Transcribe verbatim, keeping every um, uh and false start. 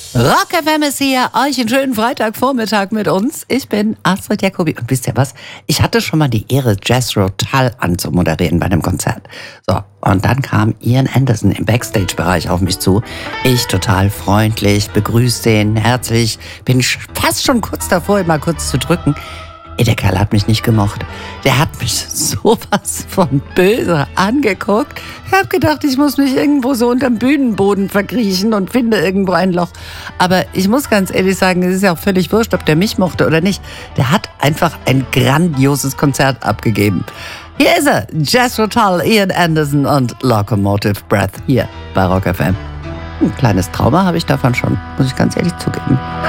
Rock F M ist hier, euch einen schönen Freitagvormittag mit uns. Ich bin Astrid Jacobi und wisst ihr was? Ich hatte schon mal die Ehre, Jethro Tull anzumoderieren bei einem Konzert. So, und dann kam Ian Anderson im Backstage-Bereich auf mich zu. Ich total freundlich, begrüßte ihn herzlich, bin fast schon kurz davor, ihn mal kurz zu drücken. Ey, der Kerl hat mich nicht gemocht. Der hat mich sowas von böse angeguckt. Ich hab gedacht, ich muss mich irgendwo so unterm Bühnenboden verkriechen und finde irgendwo ein Loch. Aber ich muss ganz ehrlich sagen, es ist ja auch völlig wurscht, ob der mich mochte oder nicht. Der hat einfach ein grandioses Konzert abgegeben. Hier ist er, Jethro Tull, Ian Anderson und Locomotive Breath hier bei Rock F M. Ein kleines Trauma habe ich davon schon, muss ich ganz ehrlich zugeben.